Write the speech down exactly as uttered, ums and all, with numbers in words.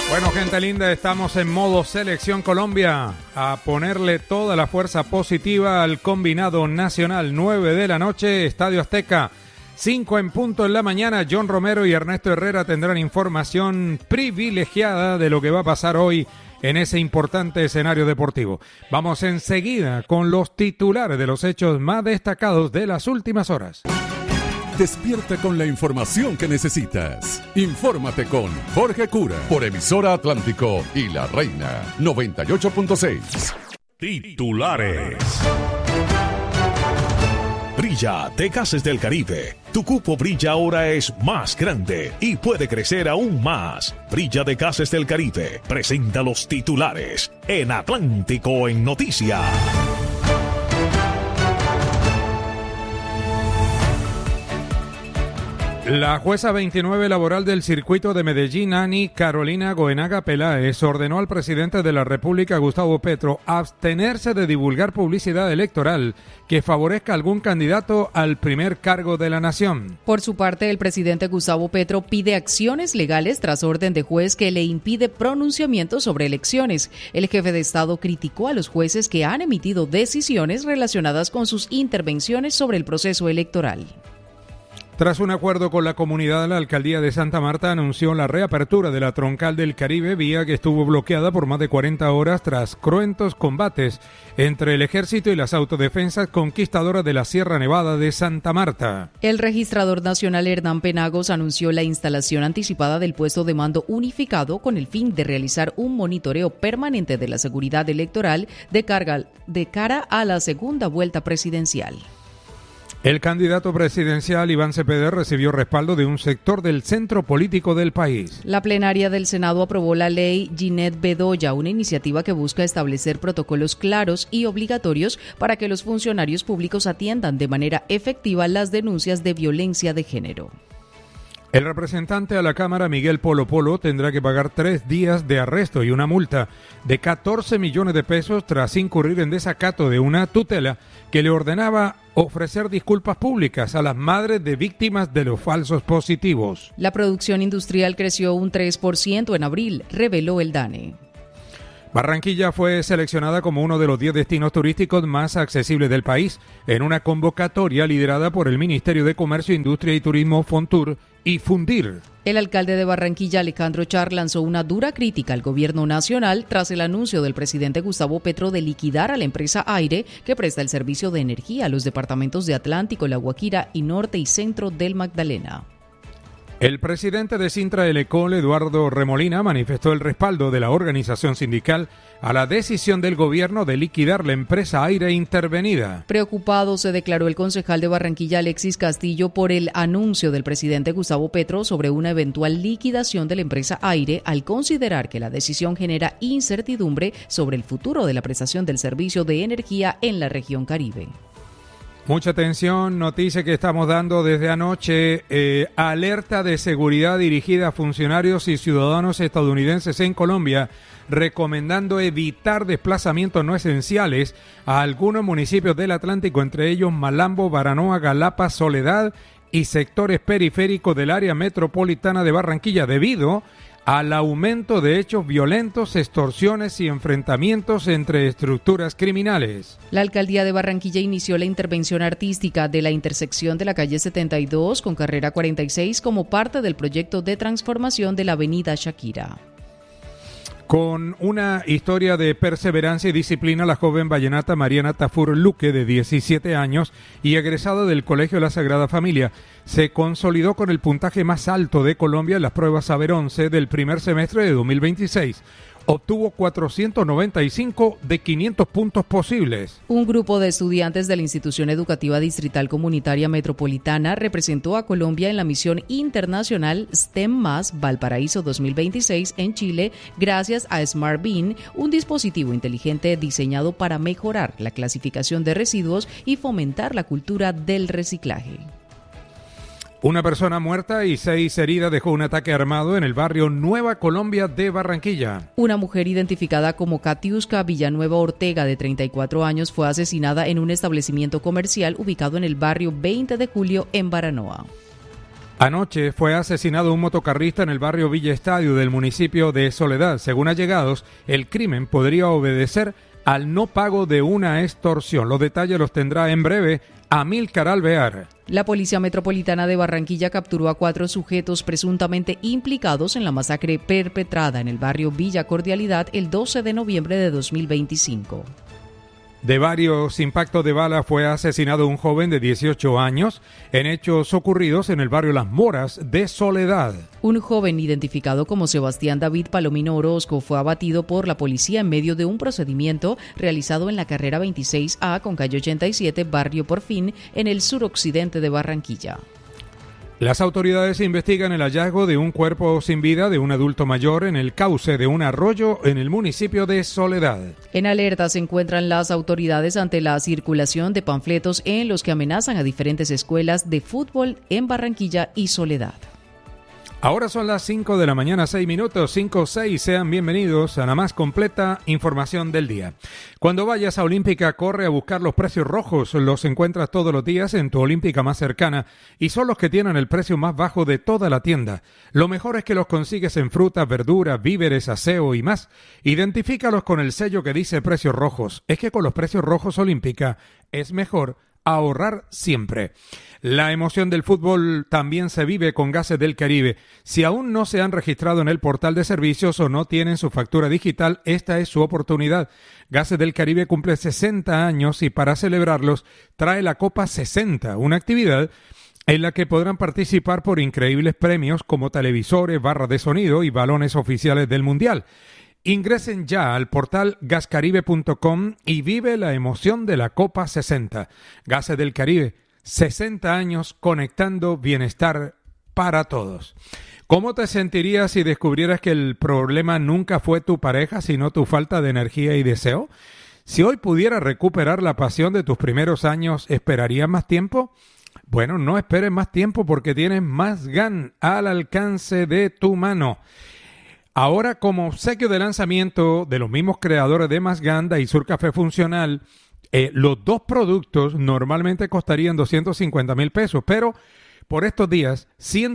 Bueno, gente linda, estamos en modo Selección Colombia, a ponerle toda la fuerza positiva al combinado nacional. Nueve de la noche, Estadio Azteca, cinco en punto en la mañana. John Romero y Ernesto Herrera tendrán información privilegiada de lo que va a pasar hoy en ese importante escenario deportivo. Vamos enseguida con los titulares de los hechos más destacados de las últimas horas. Despierta con la información que necesitas. Infórmate con Jorge Cura por Emisora Atlántico y La Reina noventa y ocho punto seis. Titulares. Brilla de Gases del Caribe. Tu cupo Brilla ahora es más grande y puede crecer aún más. Brilla de Gases del Caribe presenta los titulares en Atlántico en Noticias. La jueza veintinueve laboral del circuito de Medellín, Ani Carolina Goenaga Peláez, ordenó al presidente de la República, Gustavo Petro, abstenerse de divulgar publicidad electoral que favorezca a algún candidato al primer cargo de la nación. Por su parte, el presidente Gustavo Petro pide acciones legales tras orden de juez que le impide pronunciamientos sobre elecciones. El jefe de Estado criticó a los jueces que han emitido decisiones relacionadas con sus intervenciones sobre el proceso electoral. Tras un acuerdo con la comunidad, la alcaldía de Santa Marta anunció la reapertura de la troncal del Caribe, vía que estuvo bloqueada por más de cuarenta horas tras cruentos combates entre el ejército y las autodefensas conquistadoras de la Sierra Nevada de Santa Marta. El registrador nacional Hernán Penagos anunció la instalación anticipada del puesto de mando unificado con el fin de realizar un monitoreo permanente de la seguridad electoral de, carga, de cara a la segunda vuelta presidencial. El candidato presidencial Iván Cepeda recibió respaldo de un sector del centro político del país. La plenaria del Senado aprobó la ley Ginette Bedoya, una iniciativa que busca establecer protocolos claros y obligatorios para que los funcionarios públicos atiendan de manera efectiva las denuncias de violencia de género. El representante a la Cámara, Miguel Polo Polo, tendrá que pagar tres días de arresto y una multa de catorce millones de pesos tras incurrir en desacato de una tutela que le ordenaba ofrecer disculpas públicas a las madres de víctimas de los falsos positivos. La producción industrial creció un tres por ciento en abril, reveló el DANE. Barranquilla fue seleccionada como uno de los diez destinos turísticos más accesibles del país en una convocatoria liderada por el Ministerio de Comercio, Industria y Turismo, Fontur y Fundir. El alcalde de Barranquilla, Alejandro Char, lanzó una dura crítica al gobierno nacional tras el anuncio del presidente Gustavo Petro de liquidar a la empresa Aire, que presta el servicio de energía a los departamentos de Atlántico, La Guajira y Norte y Centro del Magdalena. El presidente de Sintra Elecol, Eduardo Remolina, manifestó el respaldo de la organización sindical a la decisión del gobierno de liquidar la empresa Aire intervenida. Preocupado se declaró el concejal de Barranquilla, Alexis Castillo, por el anuncio del presidente Gustavo Petro sobre una eventual liquidación de la empresa Aire, al considerar que la decisión genera incertidumbre sobre el futuro de la prestación del servicio de energía en la región Caribe. Mucha atención, noticia que estamos dando desde anoche, eh, alerta de seguridad dirigida a funcionarios y ciudadanos estadounidenses en Colombia, recomendando evitar desplazamientos no esenciales a algunos municipios del Atlántico, entre ellos Malambo, Baranoa, Galapa, Soledad y sectores periféricos del área metropolitana de Barranquilla, debido al aumento de hechos violentos, extorsiones y enfrentamientos entre estructuras criminales. La alcaldía de Barranquilla inició la intervención artística de la intersección de la calle setenta y dos con carrera cuarenta y seis como parte del proyecto de transformación de la avenida Shakira. Con una historia de perseverancia y disciplina, la joven vallenata Mariana Tafur Luque, de diecisiete años y egresada del Colegio de la Sagrada Familia, se consolidó con el puntaje más alto de Colombia en las pruebas Saber once del primer semestre de dos mil veintiséis. Obtuvo cuatrocientos noventa y cinco de quinientos puntos posibles. Un grupo de estudiantes de la Institución Educativa Distrital Comunitaria Metropolitana representó a Colombia en la misión internacional STEM más Valparaíso dos mil veintiséis en Chile, gracias a SmartBin, un dispositivo inteligente diseñado para mejorar la clasificación de residuos y fomentar la cultura del reciclaje. Una persona muerta y seis heridas dejó un ataque armado en el barrio Nueva Colombia de Barranquilla. Una mujer identificada como Katiuska Villanueva Ortega, de treinta y cuatro años, fue asesinada en un establecimiento comercial ubicado en el barrio veinte de julio en Baranoa. Anoche fue asesinado un motocarrista en el barrio Villa Estadio del municipio de Soledad. Según allegados, el crimen podría obedecer al no pago de una extorsión. Los detalles los tendrá en breve Amílcar Alvear. La Policía Metropolitana de Barranquilla capturó a cuatro sujetos presuntamente implicados en la masacre perpetrada en el barrio Villa Cordialidad el doce de noviembre de dos mil veinticinco. De varios impactos de bala fue asesinado un joven de dieciocho años en hechos ocurridos en el barrio Las Moras de Soledad. Un joven identificado como Sebastián David Palomino Orozco fue abatido por la policía en medio de un procedimiento realizado en la carrera veintiséis A con calle ochenta y siete, barrio Porfín, en el suroccidente de Barranquilla. Las autoridades investigan el hallazgo de un cuerpo sin vida de un adulto mayor en el cauce de un arroyo en el municipio de Soledad. En alerta se encuentran las autoridades ante la circulación de panfletos en los que amenazan a diferentes escuelas de fútbol en Barranquilla y Soledad. Ahora son las cinco de la mañana, seis minutos, cinco, seis. Sean bienvenidos a la más completa información del día. Cuando vayas a Olímpica, corre a buscar los precios rojos. Los encuentras todos los días en tu Olímpica más cercana y son los que tienen el precio más bajo de toda la tienda. Lo mejor es que los consigues en frutas, verduras, víveres, aseo y más. Identifícalos con el sello que dice precios rojos. Es que con los precios rojos Olímpica es mejor ahorrar siempre. La emoción del fútbol también se vive con Gases del Caribe. Si aún no se han registrado en el portal de servicios o no tienen su factura digital, esta es su oportunidad. Gases del Caribe cumple sesenta años y para celebrarlos trae la Copa sesenta, una actividad en la que podrán participar por increíbles premios como televisores, barras de sonido y balones oficiales del Mundial. Ingresen ya al portal gas caribe punto com y vive la emoción de la Copa sesenta. Gases del Caribe, sesenta años conectando bienestar para todos. ¿Cómo te sentirías si descubrieras que el problema nunca fue tu pareja, sino tu falta de energía y deseo? Si hoy pudieras recuperar la pasión de tus primeros años, ¿esperarías más tiempo? Bueno, no esperes más tiempo porque tienes Más Gan al alcance de tu mano. Ahora, como obsequio de lanzamiento de los mismos creadores de Más Gan y Sur Café Funcional, eh, los dos productos normalmente costarían doscientos cincuenta mil pesos, pero por estos días, ciento